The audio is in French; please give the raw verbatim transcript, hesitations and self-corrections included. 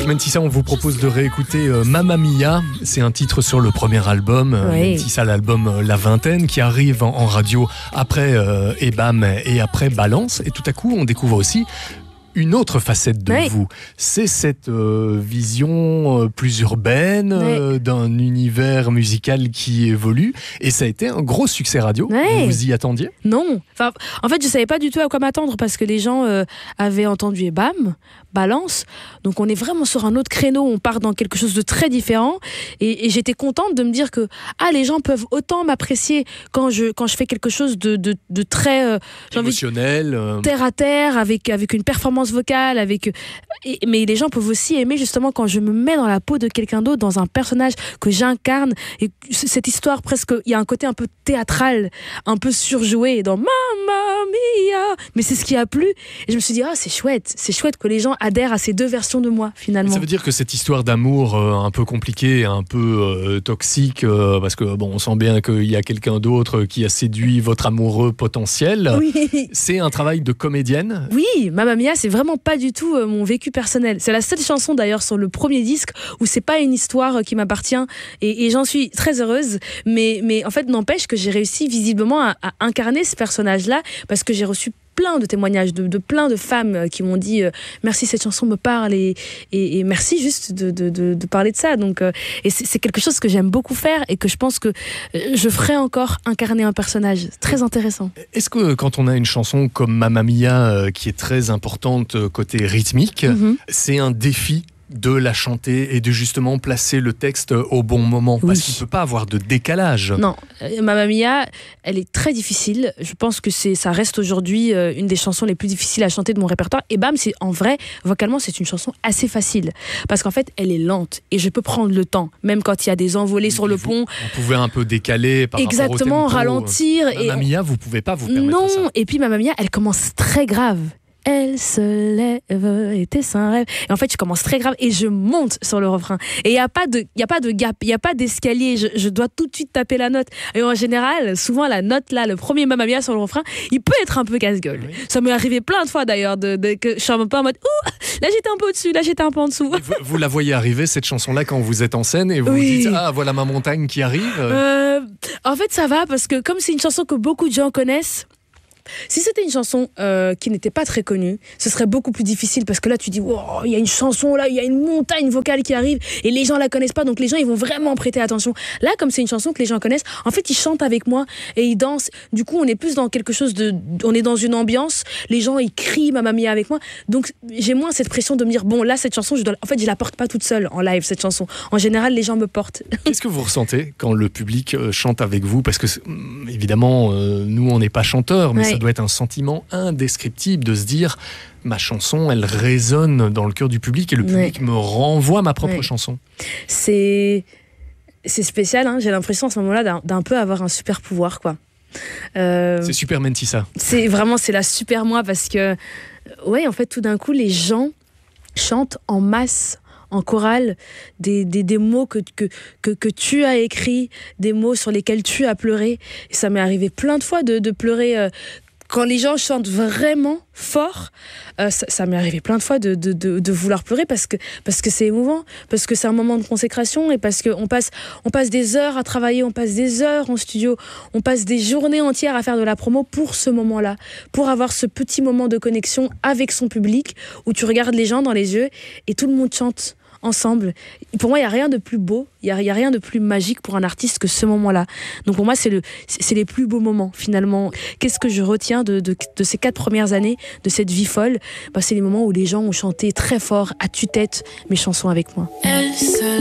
Mentissa, on vous propose de réécouter euh, Mamma Mia. C'est un titre sur le premier album, euh, Oui. Mentissa, l'album euh, La Vingtaine, qui arrive en, en radio après euh, Ebam et après Balance. Et tout à coup, on découvre aussi une autre facette de Oui. vous. C'est cette euh, vision euh, plus urbaine euh, Oui. d'un univers musical qui évolue. Et ça a été un gros succès radio. Oui. Vous vous y attendiez ? Non. Enfin, en fait, je savais pas du tout à quoi m'attendre parce que les gens euh, avaient entendu Ebam, Balance. Donc, on est vraiment sur un autre créneau. On part dans quelque chose de très différent. Et, et j'étais contente de me dire que ah, les gens peuvent autant m'apprécier quand je, quand je fais quelque chose de, de, de très euh, j'ai envie de Émotionnel. euh, terre à terre, avec, avec une performance vocale, avec... Et, mais les gens peuvent aussi aimer justement quand je me mets dans la peau de quelqu'un d'autre, dans un personnage que j'incarne. Et c- cette histoire presque... Il y a un côté un peu théâtral, un peu surjoué dans Mamma Mia. Mais c'est ce qui a plu. Et je me suis dit, ah, c'est chouette. C'est chouette que les gens adhèrent à ces deux versions de moi, finalement. Ça veut dire que cette histoire d'amour euh, un peu compliquée, un peu euh, toxique, euh, parce que bon, on sent bien qu'il y a quelqu'un d'autre qui a séduit votre amoureux potentiel. Oui. C'est un travail de comédienne. Oui, Mamma Mia, c'est vraiment pas du tout euh, mon vécu personnel. C'est la seule chanson d'ailleurs sur le premier disque où c'est pas une histoire euh, qui m'appartient et, et j'en suis très heureuse. Mais, mais en fait, n'empêche que j'ai réussi visiblement à, à incarner ce personnage-là parce que j'ai reçu plein de témoignages de, de plein de femmes qui m'ont dit euh, merci, cette chanson me parle et, et, et merci juste de, de, de, de parler de ça. Donc, euh, et c'est, c'est quelque chose que j'aime beaucoup faire et que je pense que euh, je ferai encore incarner un personnage. Très intéressant. Est-ce que quand on a une chanson comme Mamma Mia euh, qui est très importante euh, côté rythmique, Mm-hmm. c'est un défi de la chanter et de justement placer le texte au bon moment, parce Oui. qu'il ne peut pas avoir de décalage. Non, euh, Mamma Mia, elle est très difficile. Je pense que c'est, ça reste aujourd'hui euh, une des chansons les plus difficiles à chanter de mon répertoire. Et bam, c'est en vrai, vocalement, c'est une chanson assez facile. Parce qu'en fait, elle est lente et je peux prendre le temps, même quand il y a des envolées sur le Vous- pont. Vous pouvez un peu décaler par Exactement, rapport au tempo. ralentir. Mamma et Mia, vous ne pouvez pas vous permettre non, ça. et puis Mamma Mia, elle commence très grave. Elle se lève, était un rêve. Et en fait, je commence très grave et je monte sur le refrain. Et il n'y a pas de, il y a pas de gap, il n'y a pas d'escalier. Je, je dois tout de suite taper la note. Et en général, souvent, la note là, le premier Mamma Mia sur le refrain, il peut être un peu casse-gueule. Oui. Ça m'est arrivé plein de fois d'ailleurs, de, de, que je suis un peu en mode, ouh, là j'étais un peu au-dessus, là j'étais un peu en dessous. Et Vous, vous la voyez arriver, cette chanson-là, quand vous êtes en scène et vous Oui. vous dites « Ah, voilà ma montagne qui arrive ». Euh, en fait, ça va parce que comme c'est une chanson que beaucoup de gens connaissent, si c'était une chanson euh, qui n'était pas très connue, ce serait beaucoup plus difficile parce que là, tu dis, wow, il y a une chanson là, il y a une montagne vocale qui arrive et les gens la connaissent pas, donc les gens ils vont vraiment prêter attention. Là, comme c'est une chanson que les gens connaissent, en fait, ils chantent avec moi et ils dansent. Du coup, on est plus dans quelque chose de, on est dans une ambiance. Les gens ils crient Mamma Mia avec moi, donc j'ai moins cette pression de me dire, bon, là cette chanson, je dois, en fait, je la porte pas toute seule en live cette chanson. En général, les gens me portent. Qu'est-ce que vous ressentez quand le public euh, chante avec vous ? Parce que, hum, évidemment, euh, nous, on n'est pas chanteurs, mais Ouais. ça doit être un sentiment indescriptible de se dire « Ma chanson, elle résonne dans le cœur du public et le public Ouais. me renvoie ma propre Ouais. chanson. c'est c'est spécial, hein. J'ai l'impression à ce moment-là d'un, d'un peu avoir un super pouvoir, quoi. Euh, » C'est super Mentissa. c'est vraiment, c'est la super moi parce que ouais, en fait, tout d'un coup, les gens chantent en masse, en chorale, des, des, des mots que, que, que, que tu as écrits, des mots sur lesquels tu as pleuré. Et ça m'est arrivé plein de fois de, de pleurer euh, quand les gens chantent vraiment fort. Euh, ça, ça m'est arrivé plein de fois de, de, de, de vouloir pleurer parce que, parce que c'est émouvant, parce que c'est un moment de consécration et parce qu'on passe, on passe des heures à travailler, on passe des heures en studio, on passe des journées entières à faire de la promo pour ce moment-là, pour avoir ce petit moment de connexion avec son public où tu regardes les gens dans les yeux et tout le monde chante ensemble. Pour moi, il n'y a rien de plus beau, il n'y a, a rien de plus magique pour un artiste que ce moment-là. Donc pour moi, c'est, le, c'est, c'est les plus beaux moments, finalement. Qu'est-ce que je retiens de, de, de ces quatre premières années, de cette vie folle ? Bah, c'est les moments où les gens ont chanté très fort, à tue-tête, mes chansons avec moi. Elle se